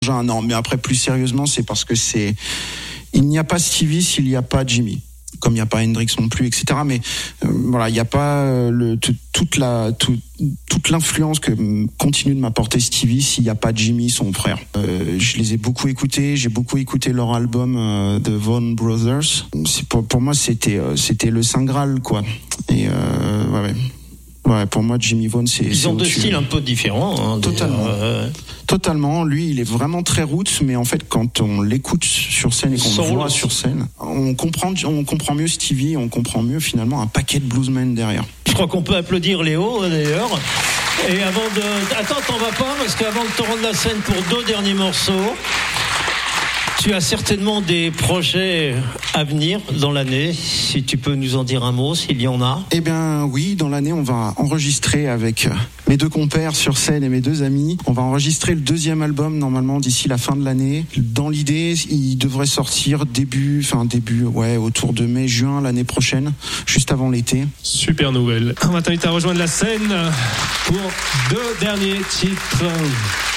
Non, mais après, plus sérieusement, c'est parce que il n'y a pas Stevie s'il n'y a pas Jimi. Comme il n'y a pas Hendrix non plus, etc. Mais voilà, il n'y a pas toute l'influence que continue de m'apporter Stevie s'il n'y a pas Jimi, son frère. Je les ai beaucoup écoutés, j'ai beaucoup écouté leur album The Vaughan Brothers. Pour moi, c'était le Saint Graal, quoi. Et ouais, pour moi, Jimmy Vaughan, Ils ont deux styles un peu différents. Totalement. Lui, il est vraiment très roots, mais en fait, quand on l'écoute sur scène et qu'on le voit sur scène, on comprend mieux Stevie, on comprend mieux finalement un paquet de bluesmen derrière. Je crois qu'on peut applaudir Léo, d'ailleurs. Et avant de... Attends, t'en vas pas, parce qu'avant de te rendre la scène pour 2 derniers morceaux, tu as certainement des projets à venir dans l'année. Si tu peux nous en dire un mot, s'il y en a. Eh bien, oui, dans l'année, on va enregistrer avec mes 2 compères sur scène et mes 2 amis. On va enregistrer le 2e album, normalement, d'ici la fin de l'année. Dans l'idée, il devrait sortir autour de mai-juin l'année prochaine, juste avant l'été. Super nouvelle. On va t'inviter à rejoindre la scène pour 2 derniers titres.